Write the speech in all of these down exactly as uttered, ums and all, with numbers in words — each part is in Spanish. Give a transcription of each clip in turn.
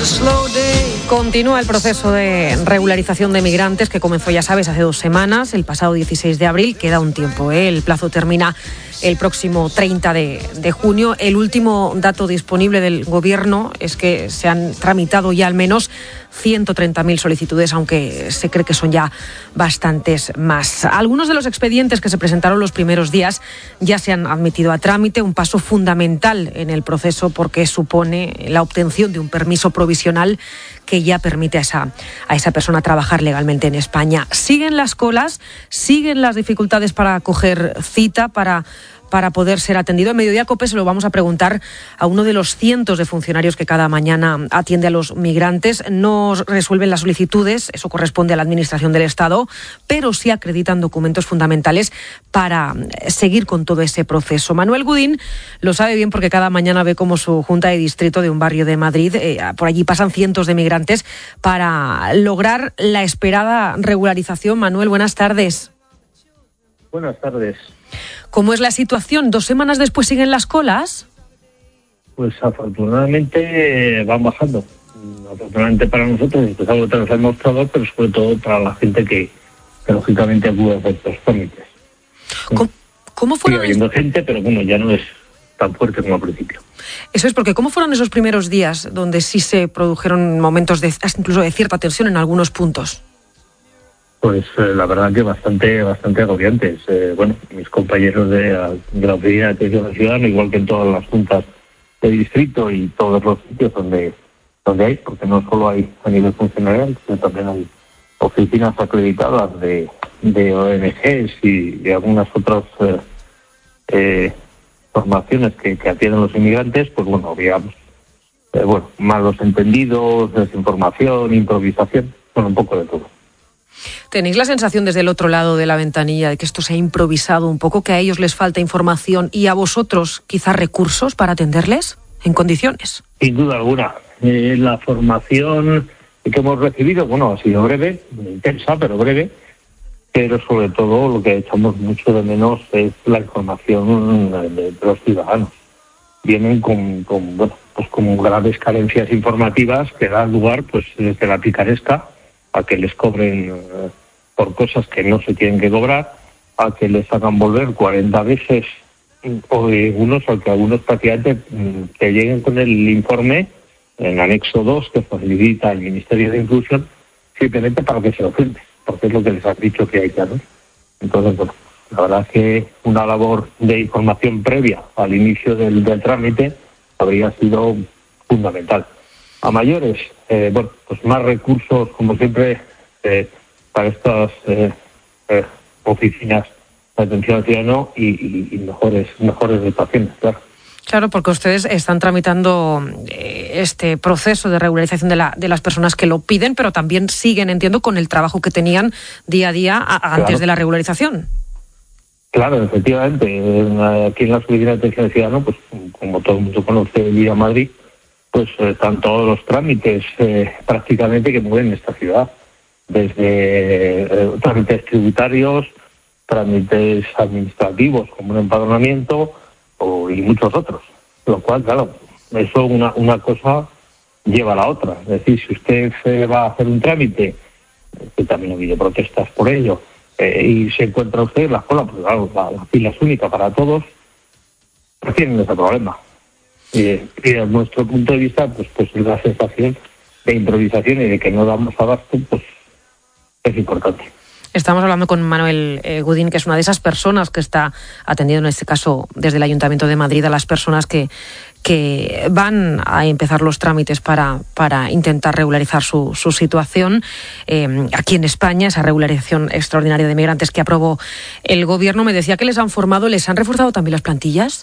Continúa el proceso de regularización de migrantes que comenzó, ya sabes, hace dos semanas, el pasado dieciséis de abril. Queda un tiempo, ¿eh? El plazo termina el próximo treinta de junio. El último dato disponible del Gobierno es que se han tramitado ya al menos ciento treinta mil solicitudes, aunque se cree que son ya bastantes más. Algunos de los expedientes que se presentaron los primeros días ya se han admitido a trámite, un paso fundamental en el proceso porque supone la obtención de un permiso provisional que ya permite a esa, a esa persona trabajar legalmente en España. Siguen las colas, siguen las dificultades para coger cita, para... para poder ser atendido. En Mediodía Cope se lo vamos a preguntar a uno de los cientos de funcionarios que cada mañana atiende a los migrantes. No resuelven las solicitudes, eso corresponde a la Administración del Estado, pero sí acreditan documentos fundamentales para seguir con todo ese proceso. Manuel Gudín lo sabe bien porque cada mañana ve cómo su Junta de Distrito de un barrio de Madrid, eh, por allí pasan cientos de migrantes para lograr la esperada regularización. Manuel, buenas tardes. Buenas tardes. ¿Cómo es la situación? ¿Dos semanas después siguen las colas? Pues afortunadamente van bajando. Afortunadamente para nosotros, es algo que nos ha demostrado, pero sobre todo para la gente que, que lógicamente acude a estos trámites. ¿Cómo, cómo fueron? Sigue habiendo gente, pero bueno, ya no es tan fuerte como al principio. Eso es porque ¿cómo fueron esos primeros días donde sí se produjeron momentos de incluso de cierta tensión en algunos puntos? Pues eh, la verdad que bastante bastante agobiantes. Eh, bueno, mis compañeros de, de la Oficina de Atención al Ciudadano, igual que en todas las juntas de distrito y todos los sitios donde donde hay, porque no solo hay a nivel funcionarial, sino también hay oficinas acreditadas de, de O N Ges y de algunas otras eh, eh, formaciones que, que atienden a los inmigrantes, pues bueno, digamos, eh, bueno, malos entendidos, desinformación, improvisación, bueno, un poco de todo. ¿Tenéis la sensación desde el otro lado de la ventanilla de que esto se ha improvisado un poco, que a ellos les falta información y a vosotros quizás recursos para atenderles en condiciones? Sin duda alguna. Eh, la formación que hemos recibido, bueno, ha sido breve, intensa, pero breve, pero sobre todo lo que echamos mucho de menos es la información de, de los ciudadanos. Vienen con, con, bueno, pues con graves carencias informativas que dan lugar, pues desde la picaresca, a que les cobren uh, por cosas que no se tienen que cobrar, a que les hagan volver cuarenta veces, o de unos, o que algunos prácticamente um, que lleguen con el informe en anexo dos que facilita el Ministerio de Inclusión, simplemente para que se lo firme, porque es lo que les han dicho que hay que hacer. Entonces, bueno, la verdad es que una labor de información previa al inicio del, del trámite habría sido fundamental. A mayores, eh, bueno, pues más recursos, como siempre, eh, para estas eh, eh, oficinas de atención al ciudadano y, y, y mejores, mejores dotaciones, claro. Claro, porque ustedes están tramitando eh, este proceso de regularización de, la, de las personas que lo piden, pero también siguen, entiendo, con el trabajo que tenían día a día a, antes claro. de la regularización. Claro, efectivamente. Aquí en la oficina de atención al ciudadano, pues como todo el mundo conoce, Vía Madrid, pues están todos los trámites eh, prácticamente que mueven esta ciudad, desde eh, trámites tributarios, trámites administrativos como un empadronamiento o, y muchos otros, lo cual, claro, eso una, una cosa lleva a la otra. Es decir, si usted eh, va a hacer un trámite, que también ha habido protestas por ello, eh, y se encuentra usted en la cola, pues claro, la, la fila es única para todos, pues tienen ese problema. Y, y desde nuestro punto de vista, pues, pues la sensación de improvisación y de que no damos abasto, pues es importante. Estamos hablando con Manuel eh, Gudín, que es una de esas personas que está atendiendo, en este caso, desde el Ayuntamiento de Madrid, a las personas que, que van a empezar los trámites para, para intentar regularizar su, su situación. Eh, aquí en España, esa regularización extraordinaria de migrantes que aprobó el Gobierno, me decía que les han formado, ¿les han reforzado también las plantillas?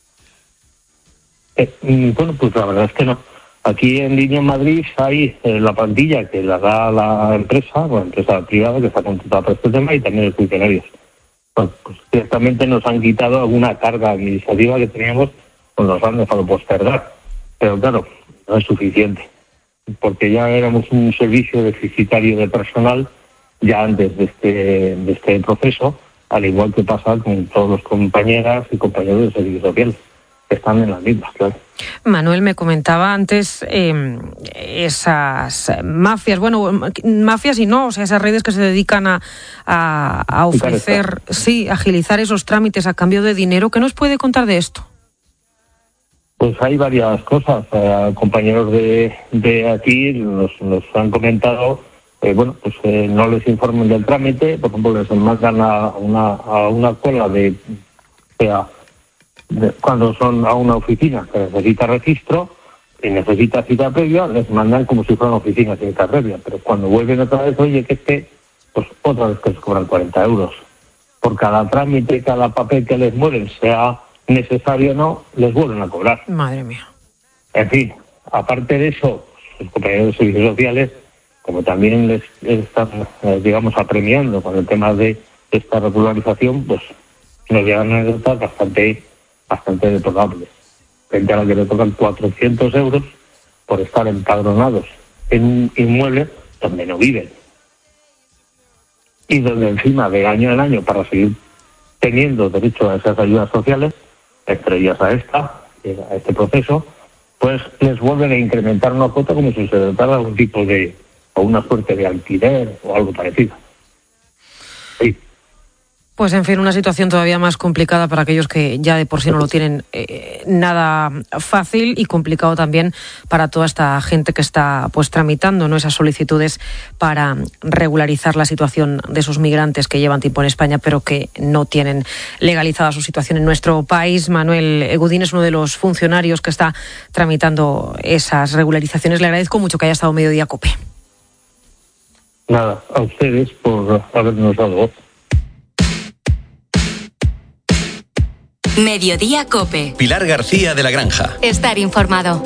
Eh, bueno, pues la verdad es que no. Aquí en Línea Madrid hay eh, la plantilla que la da la empresa, la empresa privada que está contratada para este tema, y también los funcionarios. Bueno, pues ciertamente nos han quitado alguna carga administrativa que teníamos, pues nos han dejado postergar. Pero claro, no es suficiente, porque ya éramos un servicio deficitario de personal ya antes de este, de este proceso, al igual que pasa con todos los compañeras y compañeros del servicio social. están en las mismas, claro. Manuel, me comentaba antes eh, esas mafias, bueno, mafias y no, o sea, esas redes que se dedican a, a, a ofrecer, sí, agilizar esos trámites a cambio de dinero. ¿Qué nos puede contar de esto? Pues hay varias cosas. Eh, compañeros de, de aquí nos, nos han comentado, eh, bueno, pues eh, no les informen del trámite, por ejemplo, les mandan a una, a una cola de, o sea, de, cuando son a una oficina que necesita registro y necesita cita previa, les mandan como si fuera una oficina sin cita previa, pero cuando vuelven otra vez, oye, que este, pues otra vez que les cobran cuarenta euros. Por cada trámite, cada papel que les mueven, sea necesario o no, les vuelven a cobrar. Madre mía. En fin, aparte de eso, los compañeros de servicios sociales, como también les están, eh, digamos, apremiando con el tema de esta regularización, pues nos llegan a anécdotas bastante, bastante deplorables. Gente a la que le tocan cuatrocientos euros por estar empadronados en un inmueble donde no viven. Y donde encima de año en año, para seguir teniendo derecho a esas ayudas sociales, entre ellas a esta, a este proceso, pues les vuelven a incrementar una cuota como si se tratara de algún tipo de, o una suerte de alquiler o algo parecido. Sí. Pues en fin, una situación todavía más complicada para aquellos que ya de por sí no lo tienen eh, nada fácil, y complicado también para toda esta gente que está pues tramitando, ¿no?, esas solicitudes para regularizar la situación de esos migrantes que llevan tiempo en España pero que no tienen legalizada su situación en nuestro país. Manuel Gudín es uno de los funcionarios que está tramitando esas regularizaciones. Le agradezco mucho que haya estado Mediodía Cope. Nada, a ustedes por habernos dado voz. Mediodía Cope. Pilar García de la Granja. Estar informado.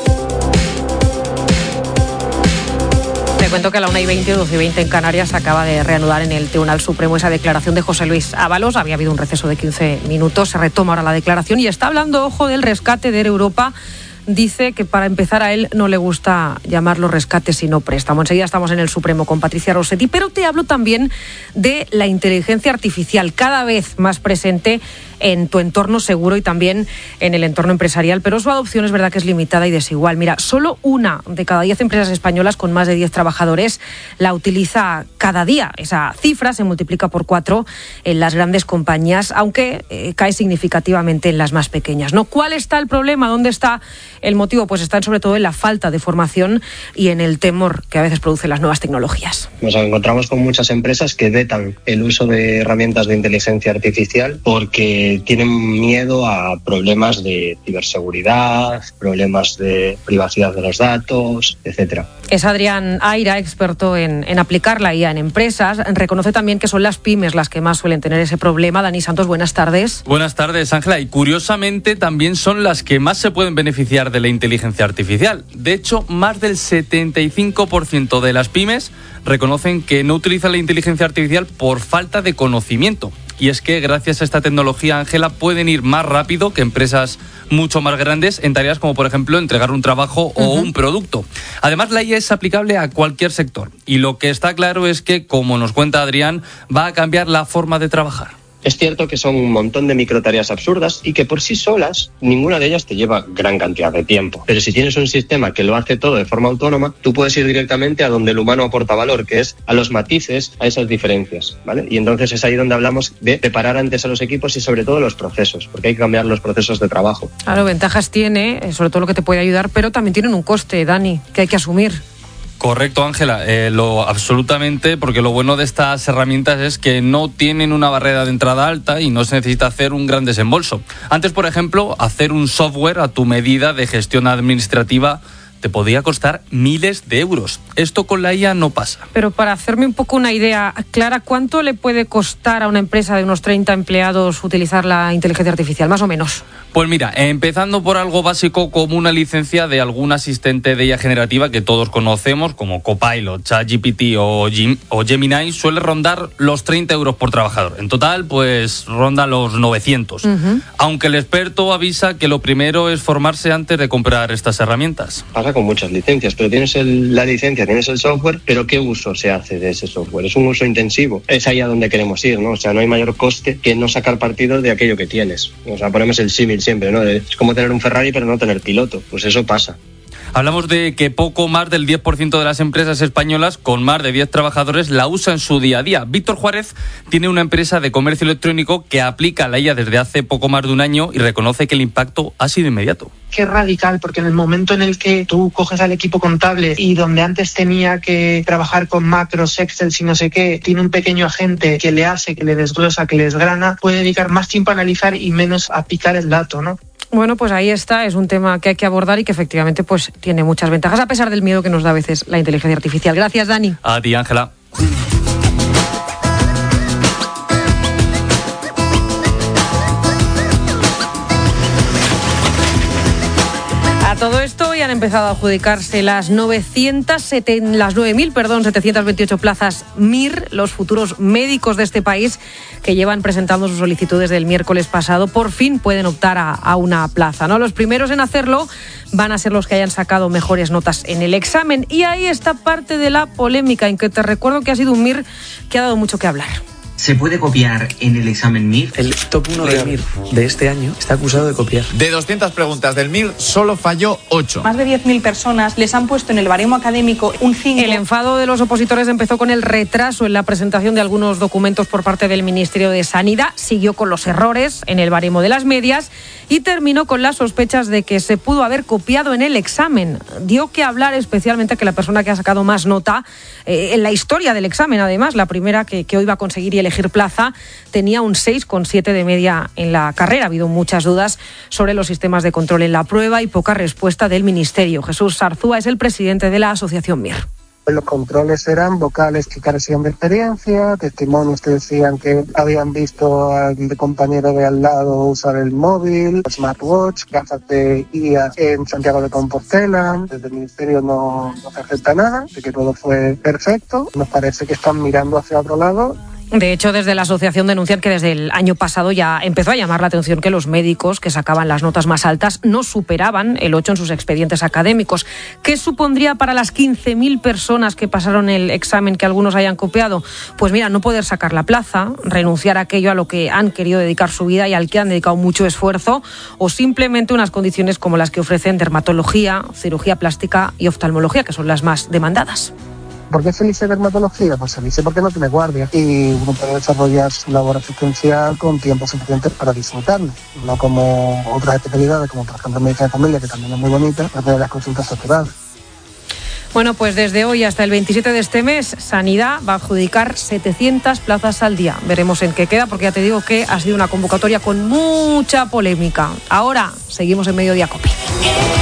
Te cuento que a la una y veinte, doce y veinte en Canarias acaba de reanudar en el Tribunal Supremo esa declaración de José Luis Ábalos. Había habido un receso de quince minutos, se retoma ahora la declaración y está hablando, ojo, del rescate de Europa. Dice que para empezar a él no le gusta llamarlo rescate sino préstamo. Enseguida estamos en el Supremo con Patricia Rossetti, pero te hablo también de la inteligencia artificial, cada vez más presente en tu entorno seguro y también en el entorno empresarial, pero su adopción es verdad que es limitada y desigual. Mira, solo una de cada diez empresas españolas con más de diez trabajadores la utiliza cada día. Esa cifra se multiplica por cuatro en las grandes compañías, aunque eh, cae significativamente en las más pequeñas, ¿no? ¿Cuál está el problema? ¿Dónde está el motivo? Pues está sobre todo en la falta de formación y en el temor que a veces producen las nuevas tecnologías. Nos encontramos con muchas empresas que vetan el uso de herramientas de inteligencia artificial porque tienen miedo a problemas de ciberseguridad, problemas de privacidad de los datos, etcétera. Es Adrián Aira, experto en, en aplicar la I A en empresas. Reconoce también que son las pymes las que más suelen tener ese problema. Dani Santos, buenas tardes. Buenas tardes, Ángela. Y curiosamente también son las que más se pueden beneficiar de la inteligencia artificial. De hecho, más del setenta y cinco por ciento de las pymes reconocen que no utilizan la inteligencia artificial por falta de conocimiento. Y es que gracias a esta tecnología, Ángela, pueden ir más rápido que empresas mucho más grandes en tareas como, por ejemplo, entregar un trabajo o uh-huh. un producto. Además, la I A es aplicable a cualquier sector. Y lo que está claro es que, como nos cuenta Adrián, va a cambiar la forma de trabajar. Es cierto que son un montón de microtareas absurdas y que por sí solas ninguna de ellas te lleva gran cantidad de tiempo. Pero si tienes un sistema que lo hace todo de forma autónoma, tú puedes ir directamente a donde el humano aporta valor, que es a los matices, a esas diferencias, ¿vale? Y entonces es ahí donde hablamos de preparar antes a los equipos y sobre todo los procesos, porque hay que cambiar los procesos de trabajo. Claro, ventajas tiene, sobre todo lo que te puede ayudar, pero también tienen un coste, Dani, que hay que asumir. Correcto, Ángela, eh, lo absolutamente, porque lo bueno de estas herramientas es que no tienen una barrera de entrada alta y no se necesita hacer un gran desembolso. Antes, por ejemplo, hacer un software a tu medida de gestión administrativa te podía costar miles de euros. Esto con la I A no pasa. Pero para hacerme un poco una idea clara, ¿cuánto le puede costar a una empresa de unos treinta empleados utilizar la inteligencia artificial, más o menos? Pues mira, empezando por algo básico como una licencia de algún asistente de I A generativa que todos conocemos, como Copilot, ChatGPT o, Gem- o Gemini, suele rondar los treinta euros por trabajador. En total, pues ronda los novecientos. Uh-huh. Aunque el experto avisa que lo primero es formarse antes de comprar estas herramientas. Pasa con muchas licencias, pero tienes el, la licencia, tienes el software, pero ¿qué uso se hace de ese software? Es un uso intensivo. Es ahí a donde queremos ir, ¿no? O sea, no hay mayor coste que no sacar partido de aquello que tienes. O sea, ponemos el símil decir siempre, ¿no? Es como tener un Ferrari pero no tener piloto, pues eso pasa. Hablamos de que poco más del diez por ciento de las empresas españolas con más de diez trabajadores la usan en su día a día. Víctor Juárez tiene una empresa de comercio electrónico que aplica la I A desde hace poco más de un año y reconoce que el impacto ha sido inmediato. Qué radical, porque en el momento en el que tú coges al equipo contable y donde antes tenía que trabajar con macros, Excel y no sé qué, tiene un pequeño agente que le hace, que le desglosa, que le desgrana, puede dedicar más tiempo a analizar y menos a picar el dato, ¿no? Bueno, pues ahí está, es un tema que hay que abordar y que efectivamente pues tiene muchas ventajas, a pesar del miedo que nos da a veces la inteligencia artificial. Gracias, Dani. A ti, Ángela. A todo esto ya han empezado a adjudicarse las novecientas setenta, las nueve mil, perdón, setecientas veintiocho plazas M I R, los futuros médicos de este país que llevan presentando sus solicitudes del miércoles pasado, por fin pueden optar a, a una plaza, ¿no? Los primeros en hacerlo van a ser los que hayan sacado mejores notas en el examen. Y ahí está parte de la polémica, en que te recuerdo que ha sido un M I R que ha dado mucho que hablar. ¿Se puede copiar en el examen M I R? El top uno del M I R de este año está acusado de copiar. De doscientas preguntas del M I R, solo falló ocho. Más de diez mil personas les han puesto en el baremo académico un cinco. El enfado de los opositores empezó con el retraso en la presentación de algunos documentos por parte del Ministerio de Sanidad, siguió con los errores en el baremo de las medias y terminó con las sospechas de que se pudo haber copiado en el examen. Dio que hablar especialmente que la persona que ha sacado más nota eh, en la historia del examen, además, la primera que, que hoy va a conseguir y elegir plaza, tenía un seis coma siete de media en la carrera. Ha habido muchas dudas sobre los sistemas de control en la prueba y poca respuesta del Ministerio. Jesús Sarzúa es el presidente de la asociación M I R. Los controles eran vocales que carecían de experiencia, testimonios que decían que habían visto al compañero de al lado usar el móvil, smartwatch, gafas de I A en Santiago de Compostela. Desde el Ministerio no, no se acepta nada, de que todo fue perfecto. Nos parece que están mirando hacia otro lado. De hecho, desde la asociación denuncian que desde el año pasado ya empezó a llamar la atención que los médicos que sacaban las notas más altas no superaban el ocho en sus expedientes académicos. ¿Qué supondría para las quince mil personas que pasaron el examen que algunos hayan copiado? Pues mira, no poder sacar la plaza, renunciar a aquello a lo que han querido dedicar su vida y al que han dedicado mucho esfuerzo, o simplemente unas condiciones como las que ofrecen dermatología, cirugía plástica y oftalmología, que son las más demandadas. ¿Por qué se elige dermatología? Pues se elige porque no tiene guardia y uno puede desarrollar su labor asistencial con tiempo suficiente para disfrutarlo, no como otras especialidades, como por ejemplo medicina de familia, que también es muy bonita, pero tiene las consultas saturadas. Bueno, pues desde hoy hasta el veintisiete de este mes, Sanidad va a adjudicar setecientas plazas al día. Veremos en qué queda, porque ya te digo que ha sido una convocatoria con mucha polémica. Ahora seguimos en Mediodía Cope.